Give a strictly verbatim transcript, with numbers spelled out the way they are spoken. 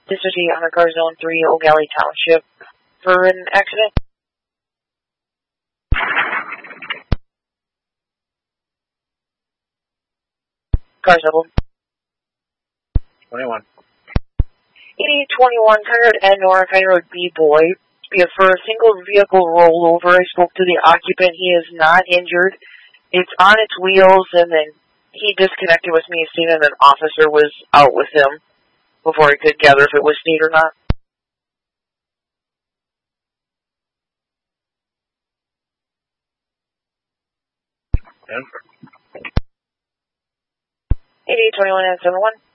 This is the Honor Car Zone three, O'Galley Township, for an accident. Car double. twenty-one. eighty twenty-one Tired N North High Road B Boy. For a single vehicle rollover, I spoke to the occupant. He is not injured. It's on its wheels, and then he disconnected with me, seeing that an officer was out with him before he could gather if it was need or not. ten. eighty twenty-one and seven one.